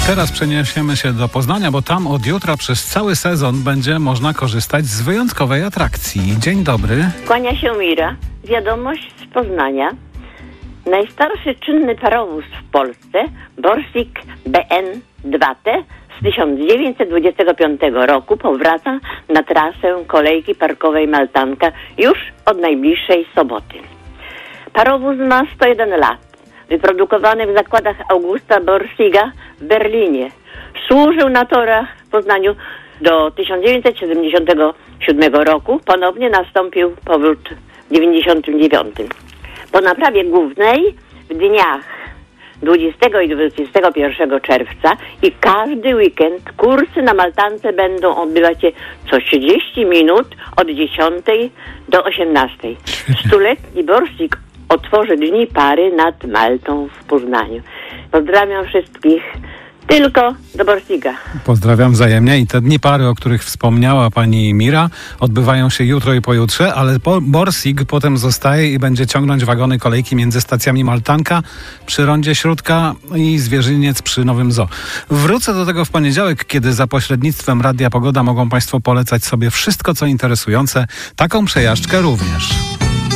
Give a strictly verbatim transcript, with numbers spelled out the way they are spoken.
Teraz przeniesiemy się do Poznania, bo tam od jutra przez cały sezon będzie można korzystać z wyjątkowej atrakcji. Dzień dobry. Kłania się Mira. Wiadomość z Poznania. Najstarszy czynny parowóz w Polsce, Borsig B N dwa T z tysiąc dziewięćset dwudziestego piątego roku powraca na trasę kolejki parkowej Maltanka już od najbliższej soboty. Parowóz ma sto jeden lat. Wyprodukowany w zakładach Augusta Borsiga w Berlinie. Służył na torach w Poznaniu do tysiąc dziewięćset siedemdziesiątego siódmego roku. Ponownie nastąpił powrót w dziewięćdziesiątym dziewiątym. Po naprawie głównej w dniach dwudziestego i dwudziestego pierwszego czerwca i każdy weekend kursy na Maltance będą odbywać się co trzydzieści minut od dziesiątej do osiemnastej. Stuletni Borsig otworzy dni pary nad Maltą w Poznaniu. Pozdrawiam wszystkich. Tylko do Borsiga. Pozdrawiam wzajemnie i te dni pary, o których wspomniała pani Mira, odbywają się jutro i pojutrze, ale Borsig potem zostaje i będzie ciągnąć wagony kolejki między stacjami Maltanka przy rondzie Śródka i Zwierzyniec przy Nowym Zoo. Wrócę do tego w poniedziałek, kiedy za pośrednictwem Radia Pogoda mogą państwo polecać sobie wszystko, co interesujące. Taką przejażdżkę również.